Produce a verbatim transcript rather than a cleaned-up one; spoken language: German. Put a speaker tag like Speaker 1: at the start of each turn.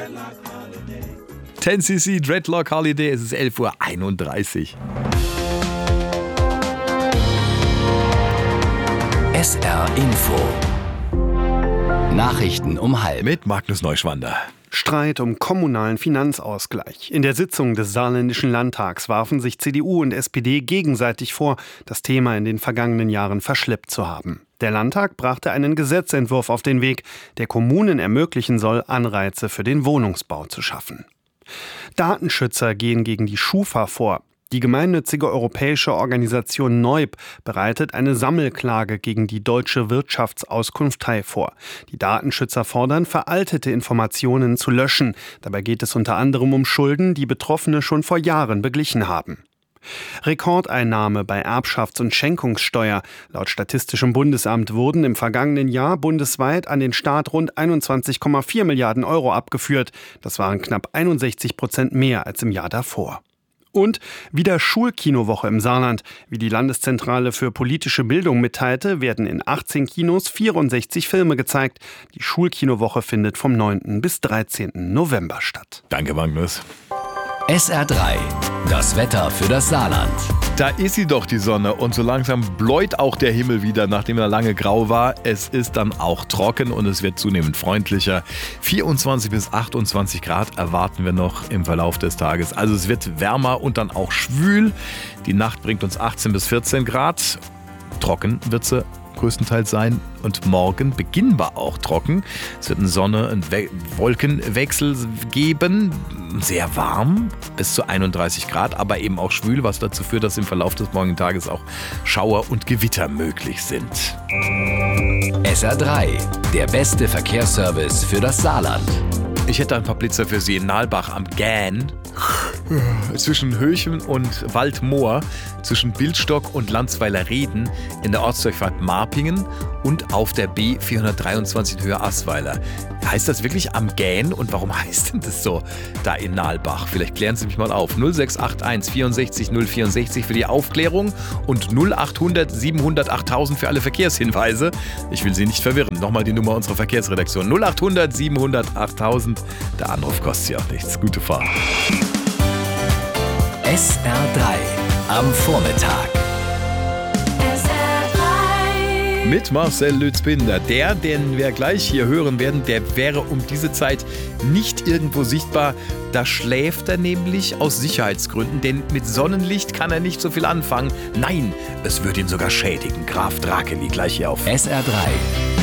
Speaker 1: zehn C C Dreadlock Holiday, es ist elf Uhr einunddreißig.
Speaker 2: S R Info. Nachrichten um halb.
Speaker 1: Mit Magnus Neuschwander.
Speaker 3: Streit um kommunalen Finanzausgleich. In der Sitzung des Saarländischen Landtags warfen sich C D U und S P D gegenseitig vor, das Thema in den vergangenen Jahren verschleppt zu haben. Der Landtag brachte einen Gesetzentwurf auf den Weg, der Kommunen ermöglichen soll, Anreize für den Wohnungsbau zu schaffen. Datenschützer gehen gegen die Schufa vor. Die gemeinnützige europäische Organisation Neub bereitet eine Sammelklage gegen die Deutsche Wirtschaftsauskunftei vor. Die Datenschützer fordern, veraltete Informationen zu löschen. Dabei geht es unter anderem um Schulden, die Betroffene schon vor Jahren beglichen haben. Rekordeinnahme bei Erbschafts- und Schenkungssteuer. Laut Statistischem Bundesamt wurden im vergangenen Jahr bundesweit an den Staat rund einundzwanzig Komma vier Milliarden Euro abgeführt. Das waren knapp einundsechzig Prozent mehr als im Jahr davor. Und wieder Schulkinowoche im Saarland. Wie die Landeszentrale für politische Bildung mitteilte, werden in achtzehn Kinos vierundsechzig Filme gezeigt. Die Schulkinowoche findet vom neunten bis dreizehnten November statt.
Speaker 1: Danke, Magnus.
Speaker 2: S R drei. Das Wetter für das Saarland.
Speaker 1: Da ist sie doch, die Sonne. Und so langsam bläut auch der Himmel wieder, nachdem er lange grau war. Es ist dann auch trocken und es wird zunehmend freundlicher. vierundzwanzig bis achtundzwanzig Grad erwarten wir noch im Verlauf des Tages. Also es wird wärmer und dann auch schwül. Die Nacht bringt uns achtzehn bis vierzehn Grad. Trocken wird sie größtenteils sein. Und morgen beginnen wir auch trocken. Es wird eine Sonne- und We- Wolkenwechsel geben. Sehr warm, bis zu einunddreißig Grad, aber eben auch schwül, was dazu führt, dass im Verlauf des morgigen Tages auch Schauer und Gewitter möglich sind.
Speaker 2: S R drei. Der beste Verkehrsservice für das Saarland.
Speaker 1: Ich hätte ein paar Blitzer für Sie in Nalbach am Gähn. Zwischen Höchem und Waldmoor, zwischen Bildstock und Landsweiler Reden, in der Ortsdurchfahrt Marpingen und auf der B vierhundertdreiundzwanzig in Höhe Asweiler. Heißt das wirklich am Gähn und warum heißt denn das so da in Nalbach? Vielleicht klären Sie mich mal auf. null sechs acht eins vierundsechzig null vierundsechzig für die Aufklärung und null achthundert siebenhundert achttausend für alle Verkehrshinweise. Ich will Sie nicht verwirren. Nochmal die Nummer unserer Verkehrsredaktion. null achthundert siebenhundert achttausend. Der Anruf kostet Sie auch nichts. Gute Fahrt.
Speaker 2: S R drei. Am Vormittag.
Speaker 1: Mit Marcel Lützbinder. Der, den wir gleich hier hören werden, der wäre um diese Zeit nicht irgendwo sichtbar. Da schläft er nämlich aus Sicherheitsgründen, denn mit Sonnenlicht kann er nicht so viel anfangen. Nein, es würde ihn sogar schädigen. Graf Drakeli gleich hier auf
Speaker 2: S R drei.